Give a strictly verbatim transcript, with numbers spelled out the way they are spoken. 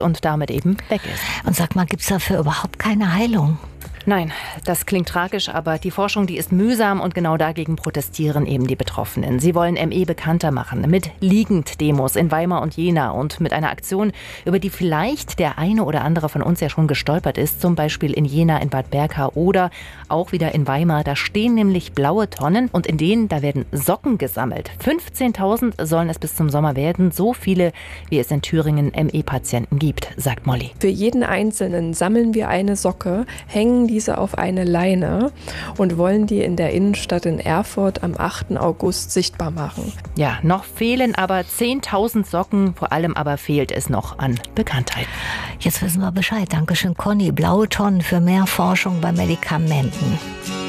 und damit eben weg ist. Und sag mal, gibt es dafür überhaupt keine Heilung? Nein, das klingt tragisch, aber die Forschung, die ist mühsam und genau dagegen protestieren eben die Betroffenen. Sie wollen M E bekannter machen mit Liegenddemos in Weimar und Jena und mit einer Aktion, über die vielleicht der eine oder andere von uns ja schon gestolpert ist, zum Beispiel in Jena, in Bad Berka oder auch wieder in Weimar. Da stehen nämlich blaue Tonnen und in denen, da werden Socken gesammelt. fünfzehntausend sollen es bis zum Sommer werden, so viele, wie es in Thüringen M E-Patienten gibt, sagt Molly. Für jeden Einzelnen sammeln wir eine Socke, hängen diese auf eine Leine und wollen die in der Innenstadt in Erfurt am achten August sichtbar machen. Ja, noch fehlen aber zehntausend Socken, vor allem aber fehlt es noch an Bekanntheit. Jetzt wissen wir Bescheid. Dankeschön, Conny. Blaue Tonnen für mehr Forschung bei Medikamenten.